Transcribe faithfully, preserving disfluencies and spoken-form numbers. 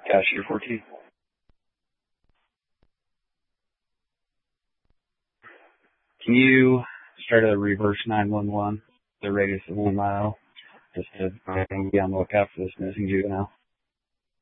Cashier fourteen. Can you start a reverse nine one one, the radius of one mile, just to be on the lookout for this missing juvenile?